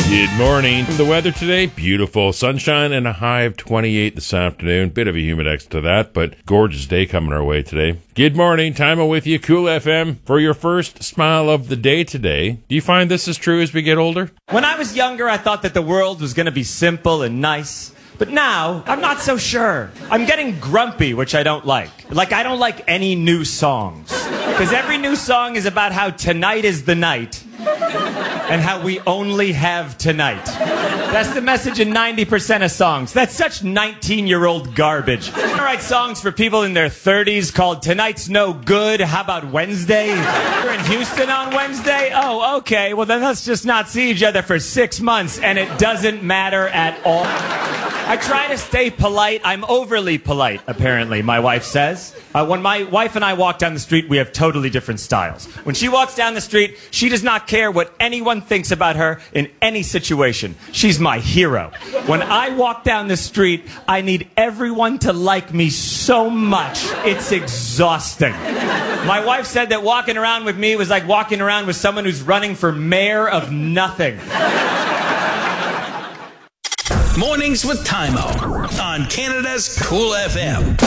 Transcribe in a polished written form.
Good morning. The weather today, beautiful. Sunshine and a high of 28 this afternoon. Bit of a humidex to that, but gorgeous day coming our way today. Good morning. Time with you, Cool FM, for your first smile of the day today. Do you find this is true as we get older? When I was younger, I thought that the world was going to be simple and nice. But now, I'm not so sure. I'm getting grumpy, which I don't like. Like, I don't like any new songs. Because every new song is about how tonight is the night. And how we only have tonight. That's the message in 90% of songs. That's such 19-year-old garbage. I write songs for people in their 30s called Tonight's No Good. How about Wednesday? You're in Houston on Wednesday? Oh, okay. Well, then let's just not see each other for 6 months, and it doesn't matter at all. I try to stay polite. I'm overly polite, apparently, my wife says. When my wife and I walk down the street, we have totally different styles. When she walks down the street, she does not care what anyone thinks about her in any situation. She's my hero. When I walk down the street, I need everyone to like me so much. It's exhausting. My wife said that walking around with me was like walking around with someone who's running for mayor of nothing. Mornings with Tymo on Canada's Cool FM.